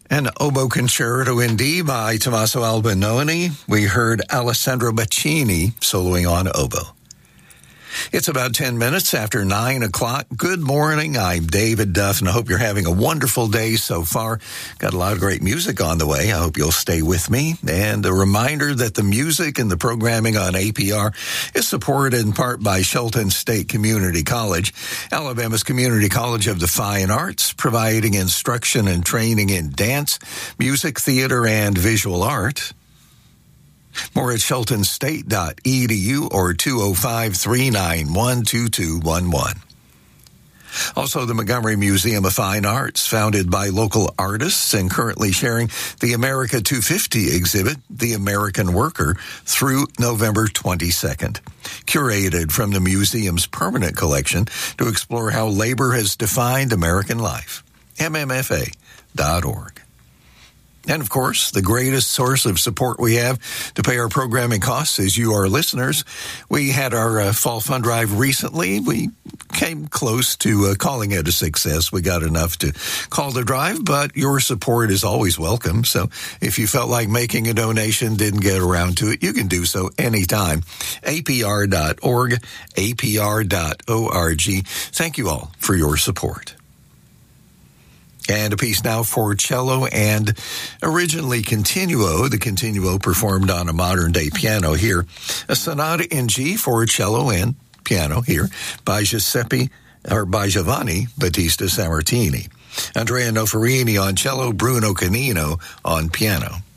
An oboe concerto in D by Tommaso Albinoni. We heard Alessandro Bacchini soloing on oboe. It's about 10 minutes after 9 o'clock. Good morning. I'm David Duff, and I hope you're having a wonderful day so far. Got a lot of great music on the way. I hope you'll stay with me. And a reminder that the music and the programming on APR is supported in part by Shelton State Community College, Alabama's community college of the fine arts, providing instruction and training in dance, music, theater, and visual art. More at sheltonstate.edu or 205-391-2211. Also, the Montgomery Museum of Fine Arts, founded by local artists and currently sharing the America 250 exhibit, The American Worker, through November 22nd. Curated from the museum's permanent collection to explore how labor has defined American life. mmfa.org. And, of course, the greatest source of support we have to pay our programming costs is you, our listeners. We had our fall fund drive recently. We came close to calling it a success. We got enough to call the drive, but your support is always welcome. So if you felt like making a donation, didn't get around to it, you can do so anytime. APR.org, APR.org. Thank you all for your support. And a piece now for cello and originally continuo, the continuo performed on a modern-day piano here. A sonata in G for cello and piano here by Giovanni Battista Sammartini. Andrea Noferini on cello, Bruno Canino on piano.